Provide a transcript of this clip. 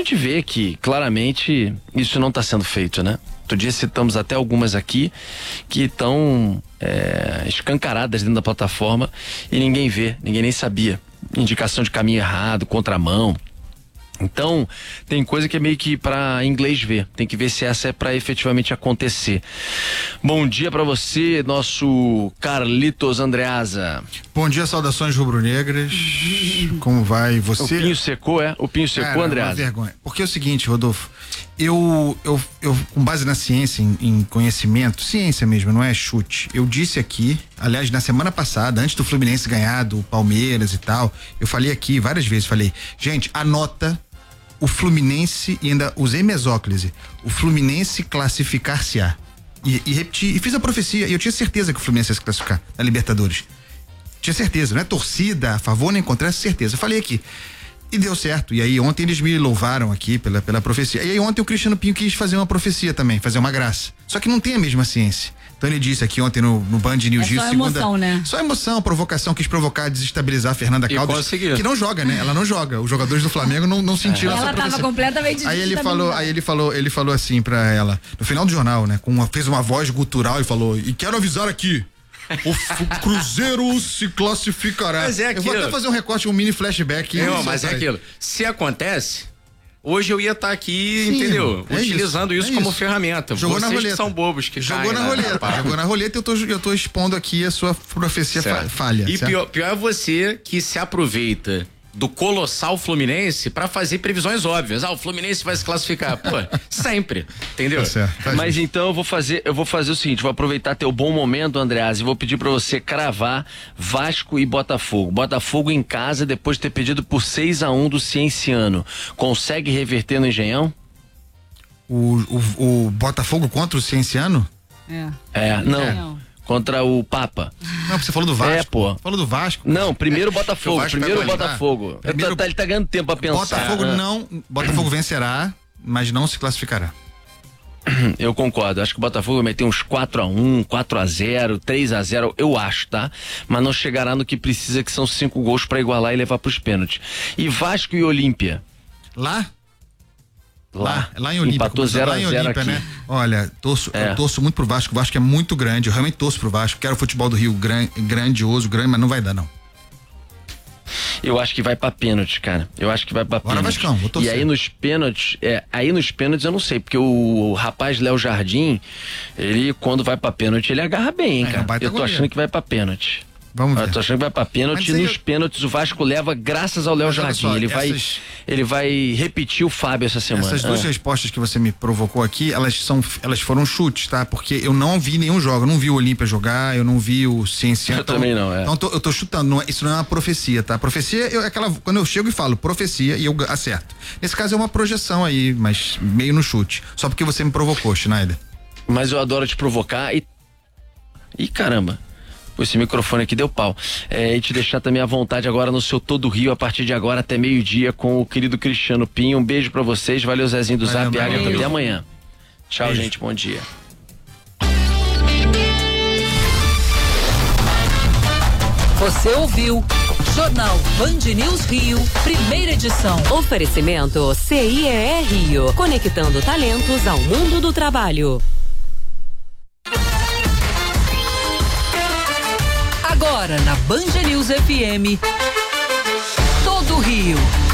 gente vê que claramente isso não está sendo feito, né? Outro dia citamos até algumas aqui que estão escancaradas dentro da plataforma e ninguém vê, ninguém nem sabia. Indicação de caminho errado, contramão. Então, tem coisa que é meio que para inglês ver. Tem que ver se essa é para efetivamente acontecer. Bom dia para você, nosso Carlitos Andreasa. Bom dia, saudações rubro-negras. Como vai você? O Pinho secou, O Pinho secou, Andreasa? É uma vergonha. Porque é o seguinte, Rodolfo, eu com base na ciência, em conhecimento, ciência mesmo, não é chute, eu disse aqui, aliás, na semana passada, antes do Fluminense ganhar do Palmeiras e tal, eu falei aqui várias vezes, gente, anota o Fluminense, e ainda usei mesóclise, o Fluminense classificar-se-á. E repeti, e fiz a profecia, e eu tinha certeza que o Fluminense ia se classificar na Libertadores. Tinha certeza, não é torcida a favor nem contra, certeza. Eu falei aqui. E deu certo. E aí ontem eles me louvaram aqui pela profecia. E aí ontem o Cristiano Pinho quis fazer uma profecia também, fazer uma graça. Só que não tem a mesma ciência. Então ele disse aqui ontem no Band News só emoção, né? Só emoção, provocação, quis provocar, desestabilizar a Fernanda Caldas, que não joga, né? Ela não joga. Os jogadores do Flamengo não sentiram essa profecia. Ela tava completamente Aí ele falou assim pra ela, no final do jornal, né? Fez uma voz gutural e falou: "E quero avisar aqui, o Cruzeiro se classificará." Mas é aquilo. Eu vou até fazer um recorte, um mini flashback. Não, mas é aquilo. Se acontece, hoje eu ia estar aqui, sim, entendeu? Utilizando isso como ferramenta. Jogou na roleta. Que são bobos que jogou na roleta. Jogou na roleta e eu tô expondo aqui a sua profecia falha. E pior é você que se aproveita do colossal Fluminense pra fazer previsões óbvias. O Fluminense vai se classificar. Pô, sempre. Entendeu? Tá certo. Mas então eu vou fazer o seguinte, vou aproveitar teu bom momento, Andreasa, e vou pedir pra você cravar Vasco e Botafogo. Botafogo em casa, depois de ter perdido por 6-1 do Cienciano. Consegue reverter no Engenhão? O Botafogo contra o Cienciano? Não. Contra o Papa. Não, você falou do Vasco. Pô. Falou do Vasco. Não, primeiro o Botafogo. Primeiro o Botafogo. Primeiro... Ele tá ganhando tempo pra pensar. Botafogo vencerá, mas não se classificará. Eu concordo. Acho que o Botafogo vai meter uns 4-1, 4-0, 3-0, eu acho, tá? Mas não chegará no que precisa, que são 5 gols pra igualar e levar pros pênaltis. E Vasco e Olímpia? Lá em Olímpia. Empatou 0-0 aqui. Né? Olha, eu torço muito pro Vasco. O Vasco é muito grande. Eu realmente torço pro Vasco. Quero o futebol do Rio grandioso, grande, mas não vai dar, não. Eu acho que vai pra pênalti, cara. Eu acho que vai pra pênalti. Vascão, vou torcer. E aí nos pênaltis eu não sei, porque o rapaz Léo Jardim, ele quando vai pra pênalti, ele agarra bem, hein, cara. Eu tô achando que vai pra pênalti. Vamos ver. Eu tô achando que vai pra pênalti. Nos pênaltis o Vasco leva graças ao Léo Jardim. Só, ele vai repetir o Fábio essa semana. Essas duas respostas que você me provocou aqui, elas foram chutes, tá? Porque eu não vi nenhum jogo. Eu não vi o Olímpia jogar, eu não vi o Cienciano. Eu também não, Então eu tô chutando. Isso não é uma profecia, tá? Profecia é aquela. Quando eu chego e falo profecia e eu acerto. Nesse caso é uma projeção aí, mas meio no chute. Só porque você me provocou, Schneider. Mas eu adoro te provocar e caramba. Esse microfone aqui deu pau. E te deixar também à vontade agora no seu Todo Rio, a partir de agora até meio-dia, com o querido Cristiano Pinho. Um beijo pra vocês. Valeu, Zezinho do Zap. Agatha, até amanhã. Tchau, gente. Bom dia. Você ouviu Jornal Band News Rio, primeira edição. Oferecimento CIEE Rio, conectando talentos ao mundo do trabalho. Agora na Band News FM, Todo Rio.